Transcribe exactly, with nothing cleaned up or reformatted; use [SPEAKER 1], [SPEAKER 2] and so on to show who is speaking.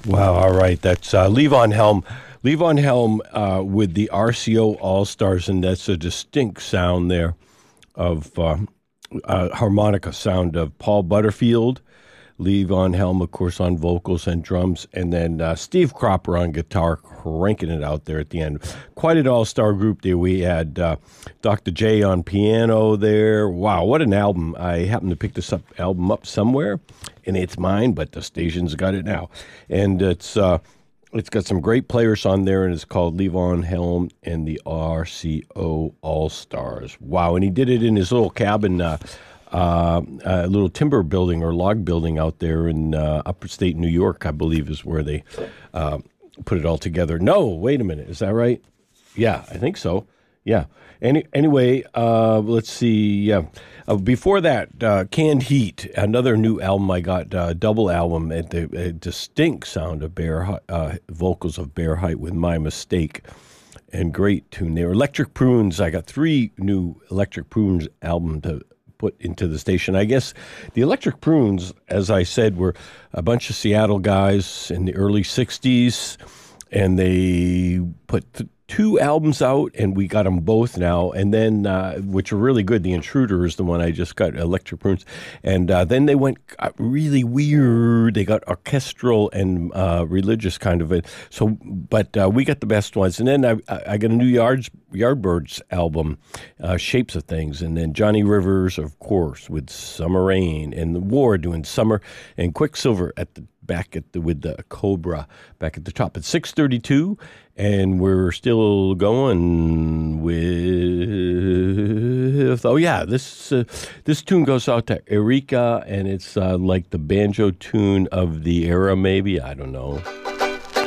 [SPEAKER 1] Wow, all right. That's uh, Levon Helm. Levon Helm uh, with the R C O All-Stars, and that's a distinct sound there of uh, uh, harmonica sound of Paul Butterfield. Levon Helm, of course, on vocals and drums, and then uh, Steve Cropper on guitar, cranking it out there at the end. Quite an all-star group there. We had uh, Doctor J on piano there. Wow, what an album. I happened to pick this up album up somewhere, and it's mine, but the station's got it now. And it's uh, it's got some great players on there, and it's called Levon Helm and the R C O All-Stars. Wow, and he did it in his little cabin, uh, Uh, a little timber building or log building out there in uh, upstate New York, I believe, is where they uh, put it all together. No, wait a minute. Is that right? Yeah, I think so. Yeah. Any, anyway, uh, let's see. Yeah. Uh, before that, uh, Canned Heat, another new album I got, uh, double album, at the a distinct sound of Bear Hi- uh, vocals of Bear Height with My Mistake. And great tune there. Electric Prunes, I got three new Electric Prunes album to put into the station. I guess the Electric Prunes, as I said, were a bunch of Seattle guys in the early sixties, and they put th- two albums out, and we got them both now, and then, uh, which are really good. The Intruder is the one I just got, Electric Prunes, and uh, then they went really weird. They got orchestral and uh, religious kind of it. So, but uh, we got the best ones, and then I, I got a new Yards, Yardbirds album, uh, Shapes of Things, and then Johnny Rivers, of course, with Summer Rain, and The War doing Summer, and Quicksilver at the back at the with the Cobra back at the top at six thirty-two, and we're still going with oh yeah this uh, this tune goes out to Erika, and it's uh, like the banjo tune of the era, maybe, I don't know.